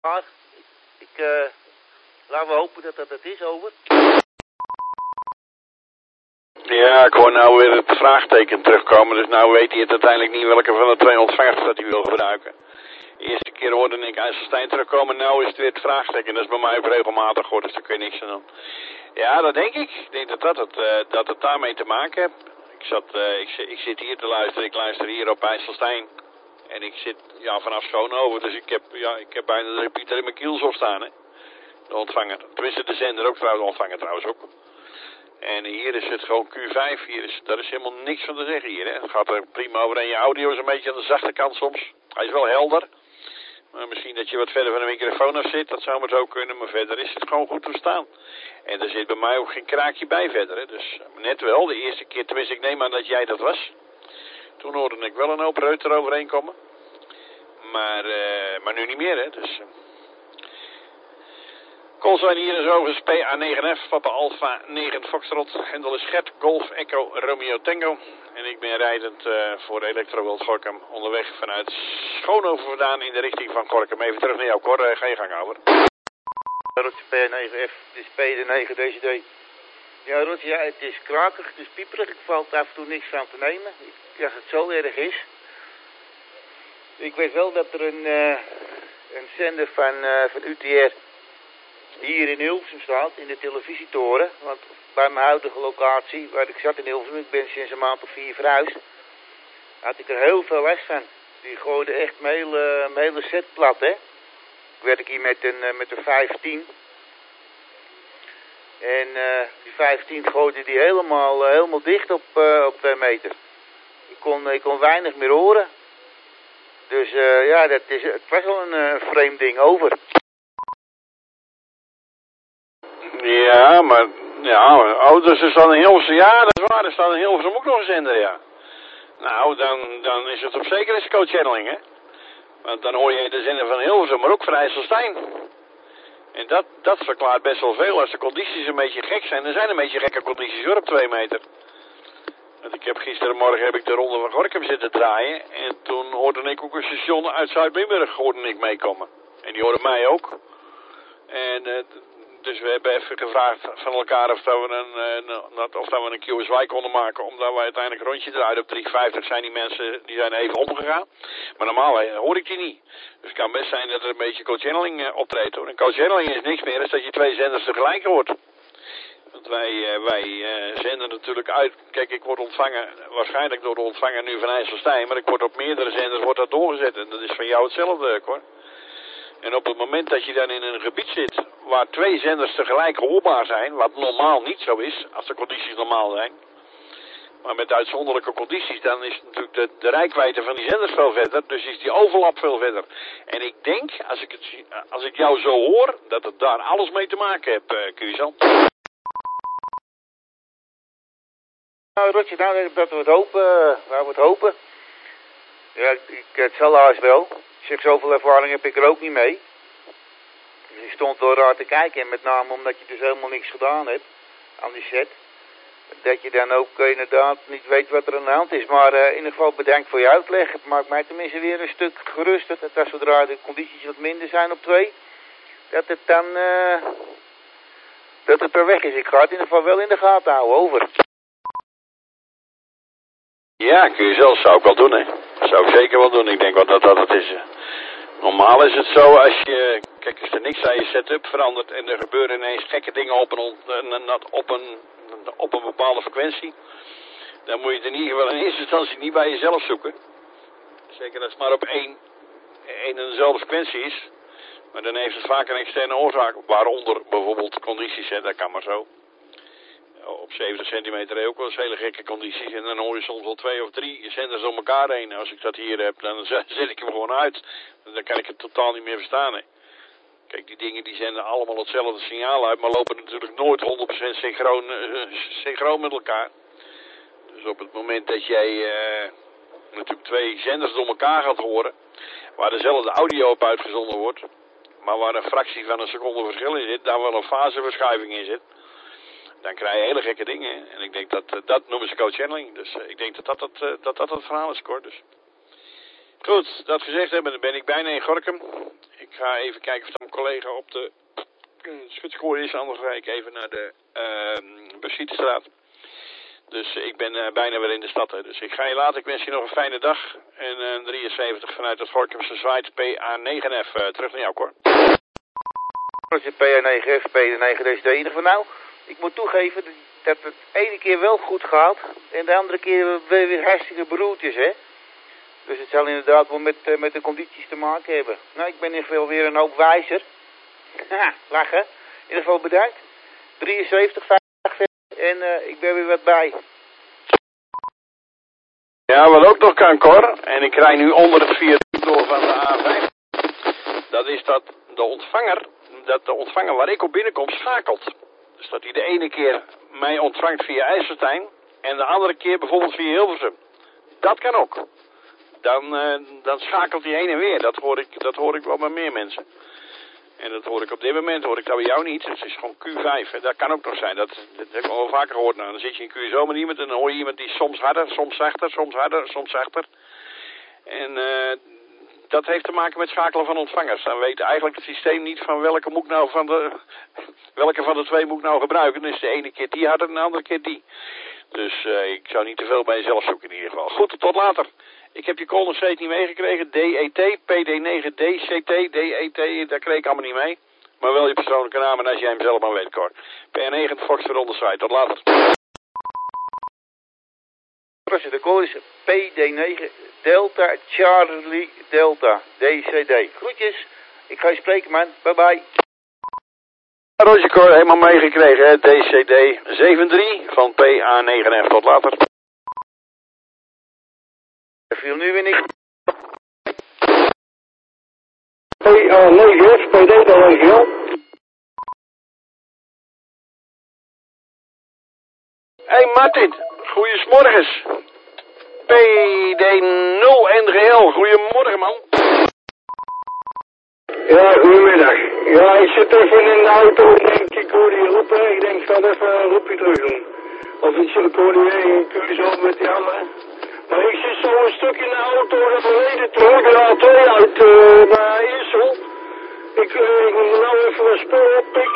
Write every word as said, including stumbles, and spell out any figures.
Maar ik, uh, laten we hopen dat dat het is, over. Ja, ik hoor nou weer het vraagteken terugkomen, dus nou weet hij het uiteindelijk niet welke van de twee ontvangers dat hij wil gebruiken. De eerste keer hoorde ik IJsselstein terugkomen, nou is het weer het vraagteken. Dat is bij mij ook regelmatig hoor, dus daar kun je niks aan doen. Ja, dat denk ik. Ik denk dat, dat, het, uh, dat het daarmee te maken heeft. Ik, zat, uh, ik, ik zit hier te luisteren, ik luister hier op IJsselstein. En ik zit ja, vanaf Schoonhoven, dus ik heb, ja, ik heb bijna de repeater in mijn kielzog staan, hè. De ontvanger. Tenminste, de zender ook trouwens, de ontvanger trouwens ook. En hier is het gewoon Q vijf, hier is, daar is helemaal niks van te zeggen hier, hè. Het gaat er prima over en je audio is een beetje aan de zachte kant soms. Hij is wel helder. Maar misschien dat je wat verder van de microfoon af zit, dat zou maar zo kunnen, maar verder is het gewoon goed te staan. En er zit bij mij ook geen kraakje bij verder, hè. Dus net wel, de eerste keer, tenminste ik neem aan dat jij dat was. Toen hoorde ik wel een hoop reut eroverheen komen. Maar, uh, maar nu niet meer, hè. Dus... Uh... Colswijn hier is overigens P A negen F, Papa Alpha negen Foxtrot. Hendel is Gert, Golf, Echo, Romeo Tango. En ik ben rijdend uh, voor Electroworld Gorinchem onderweg vanuit Schoonhoven vandaan in de richting van Gorinchem. Even terug naar jou, Cor. Uh, ga je gang, over. Rotje P A negen F, het is P D negen D C D. Ja, Rotje, ja, het is krakig, het is pieperig. Ik valt af en toe niks van te nemen. Ik, als het zo erg is. Ik weet wel dat er een, uh, een zender van, uh, van U T R hier in Hilversum staat, in de televisietoren. Want bij mijn huidige locatie, waar ik zat in Hilversum, ik ben sinds een maand of vier verhuisd, had ik er heel veel last van. Die gooide echt mijn hele, mijn hele set plat, hè. Ik werk hier met een, uh, met een vijftien. En uh, die vijftien gooide die helemaal, uh, helemaal dicht op, uh, op twee meter. Ik kon, ik kon weinig meer horen. Dus uh, ja, dat is, het was wel een uh, vreemd ding, over. Ja, maar, ja, oh, dus er staat een Hilversum, ja, dat is waar, er staat een Hilversum ook nog een zender, ja. Nou, dan, dan is het op zeker eens co-channeling, hè. Want dan hoor je de zender van Hilversum, maar ook van IJsselstein. En dat, dat verklaart best wel veel als de condities een beetje gek zijn. Er zijn een beetje gekke condities hoor, op twee meter. Want ik heb gisterenmorgen heb ik de ronde van Gorinchem zitten draaien. En toen hoorde ik ook een station uit Zuid-Limburg hoorde ik meekomen. En die hoorde mij ook. En uh, dus we hebben even gevraagd van elkaar of dat we een, uh, of dat we een Q S Y konden maken. Omdat we uiteindelijk een rondje draaien op drie vijftig zijn die mensen, die zijn even omgegaan. Maar normaal uh, hoor ik die niet. Dus het kan best zijn dat er een beetje co-channeling uh, optreedt hoor. En co-channeling is niks meer, is dat je twee zenders tegelijk hoort. Want wij, uh, wij uh, zenden natuurlijk uit. Kijk, ik word ontvangen, waarschijnlijk door de ontvanger nu van IJsselstein. Maar ik word op meerdere zenders wordt dat doorgezet. En dat is van jou hetzelfde, hoor. En op het moment dat je dan in een gebied zit waar twee zenders tegelijk hoorbaar zijn, wat normaal niet zo is, als de condities normaal zijn, maar met uitzonderlijke condities, dan is natuurlijk de, de reikwijdte van die zenders veel verder, dus is die overlap veel verder. En ik denk, als ik, het, als ik jou zo hoor, dat het daar alles mee te maken heeft, uh, Kuzan. Nou, Rotje, nou, dat we het hopen, laten we het hopen. Ja, ik, het zal haast wel. Ik zeg, zoveel ervaring heb ik er ook niet mee. Dus ik stond wel raar te kijken. En met name omdat je dus helemaal niks gedaan hebt aan die set. Dat je dan ook uh, inderdaad niet weet wat er aan de hand is. Maar uh, in ieder geval bedankt voor je uitleg. Het maakt mij tenminste weer een stuk geruster. Dat als zodra de condities wat minder zijn op twee. Dat het dan... Uh, dat het er weg is. Ik ga het in ieder geval wel in de gaten houden. Over. Ja, kun je zelfs, zou ik wel doen, hè. Dat zou ik zeker wel doen. Ik denk wel dat dat het is. Normaal is het zo, als je, kijk, als er niks aan je setup verandert en er gebeuren ineens gekke dingen op een, op een, op een bepaalde frequentie, dan moet je het in ieder geval in eerste instantie niet bij jezelf zoeken. Zeker als het maar op één, één en dezelfde frequentie is. Maar dan heeft het vaak een externe oorzaak, waaronder bijvoorbeeld condities, hè, dat kan maar zo. Op zeventig centimeter heb je ook wel eens hele gekke condities. En dan hoor je soms wel twee of drie zenders door elkaar heen. Als ik dat hier heb, dan zet ik hem gewoon uit. Dan kan ik het totaal niet meer verstaan. Hè. Kijk, die dingen die zenden allemaal hetzelfde signaal uit. Maar lopen natuurlijk nooit honderd procent synchroon, uh, synchroon met elkaar. Dus op het moment dat jij uh, natuurlijk twee zenders door elkaar gaat horen. Waar dezelfde audio op uitgezonden wordt. Maar waar een fractie van een seconde verschil in zit. Daar wel een faseverschuiving in zit. Dan krijg je hele gekke dingen. En ik denk dat, uh, dat noemen ze co-channeling. Dus uh, ik denk dat dat het, uh, dat, dat het verhaal is, Cor. Dus Goed, dat gezegd hebben, dan ben ik bijna in Gorinchem. Ik ga even kijken of mijn collega op de uh, schutskoor is, anders ga ik even naar de uh, Bussietenstraat. Dus ik ben uh, bijna weer in de stad. Hè. Dus ik ga je laten. Ik wens je nog een fijne dag. En uh, drieënzeventig vanuit het Gorinchamse Zwaait P A negen F. Uh, terug naar jou, Cor. P A negen F, P A negen D C D. In ieder geval nou, ik moet toegeven dat het ene keer wel goed gaat. En de andere keer weer, weer hartstikke beroerd is, hè. Dus het zal inderdaad wel met, uh, met de condities te maken hebben. Nou, ik ben in ieder geval weer een hoop wijzer. Haha, lachen. In ieder geval bedankt. drieënzeventig, vijftig en uh, ik ben weer wat bij. Ja, wat ook nog kan, Cor. En ik rij nu onder het viaduct door van de A vijf. Dat is dat de ontvanger, dat de ontvanger waar ik op binnenkom schakelt. Dus dat hij de ene keer mij ontvangt via IJsselstein en de andere keer bijvoorbeeld via Hilversum. Dat kan ook. Dan, uh, dan schakelt hij heen en weer. Dat hoor ik, dat hoor ik wel bij meer mensen. En dat hoor ik op dit moment, hoor ik dat bij jou niet. Het is gewoon Q vijf. Hè. Dat kan ook nog zijn. Dat, dat heb ik al wel vaker gehoord. Nou, dan zit je in Q S O met iemand en dan hoor je iemand die soms harder, soms zachter, soms harder, soms zachter. En uh, dat heeft te maken met schakelen van ontvangers. Dan weet eigenlijk het systeem niet van welke moet ik nou van de, welke van de twee moet ik nou gebruiken. Dus de ene keer die harder en de andere keer die. Dus uh, ik zou niet te veel bij jezelf zoeken in ieder geval. Goed, tot later. Ik heb je call nog steeds niet meegekregen. D E T, P D negen D, C T, D E T, daar kreeg ik allemaal niet mee. Maar wel je persoonlijke naam en als jij hem zelf maar weet, Cor. P R negen Fox voor onderzijde. Tot later. De call is P D negen Delta Charlie Delta D C D. Groetjes. Ik ga je spreken, man. Bye bye. Roger, Cor, helemaal meegekregen, hè. D C D zeven drie van P A negen F. Tot later. Er viel nu weer niks. P A negen F, P D negen. Hey Martin, goeiemorgens. P D nul N G L, goeiemorgen man. Ja, goedemiddag. Ja, ik zit even in de auto en denk ik hoor die roepen. Ik denk ik ga even een roepje terug doen. Of iets ik hoor die een keuze met die andere. Maar ik zit zo een stuk in de auto naar beneden terug, de A twee uit uh, naar Eersel. Ik, uh, ik moet nou even een spoor oppikken.